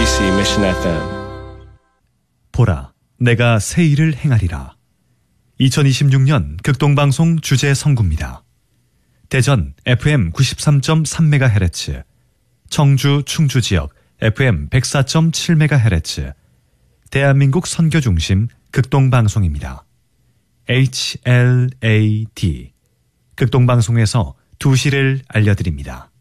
KBC Mission FM. 보라, 내가 새 일을 행하리라. 2026년 극동방송 주제 선구입니다. 대전 FM 93.3MHz, 청주 충주 지역 FM 104.7MHz, 대한민국 선교 중심 극동방송입니다. HLAD, 극동방송에서 2시를 알려드립니다.